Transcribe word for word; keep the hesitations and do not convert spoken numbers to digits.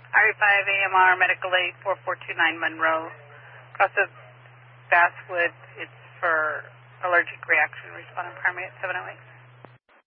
R E five A M R Medical eight four four two nine Monroe. Across of Basswood, it's for allergic reaction. Responding primary at seven oh eight.